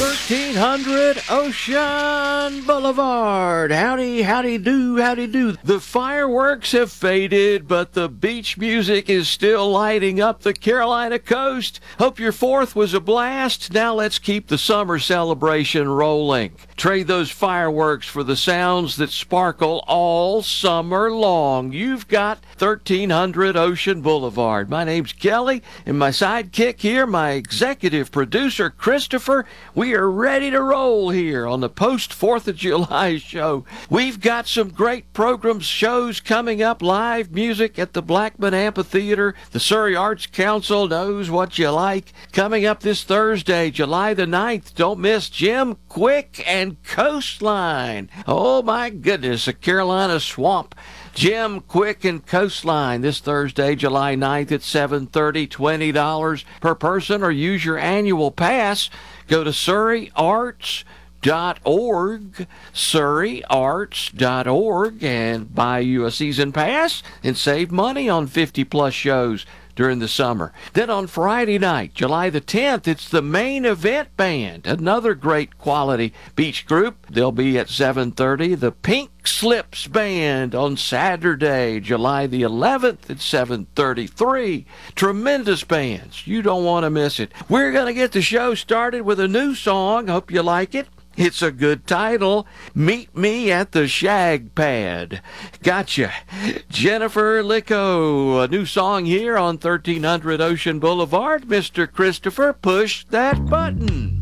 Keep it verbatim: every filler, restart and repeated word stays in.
thirteen hundred Ocean Boulevard. Howdy, howdy do, howdy do. The fireworks have faded, but the beach music is still lighting up the Carolina coast. Hope your fourth was a blast. Now let's keep the summer celebration rolling. Trade those fireworks for the sounds that sparkle all summer long. You've got thirteen hundred Ocean Boulevard. My name's Kelly, and my sidekick here, my executive producer, Christopher. We are ready to roll here on the post fourth of July show. We've got some great programs, shows coming up, live music at the Blackman Amphitheater. The Surrey Arts Council knows what you like. Coming up this Thursday, July the ninth, don't miss Jim Quick and Coastline. Oh my goodness, a Carolina swamp. Jim Quick and Coastline this Thursday, July ninth at seven thirty, twenty dollars per person, or use your annual pass. Go to surrey arts dot org, surrey arts dot org, and buy you a season pass and save money on fifty plus shows during the summer. Then on Friday night, July the tenth, it's the Main Event Band, another great quality beach group. They'll be at seven thirty. The Pink Slips Band on Saturday, July the eleventh at seven thirty-three. Tremendous bands. You don't want to miss it. We're going to get the show started with a new song. Hope you like it. It's a good title. Meet Me at the Shag Pad. Gotcha. Jennifer Licco. A new song here on thirteen hundred Ocean Boulevard. Mister Christopher, push that button.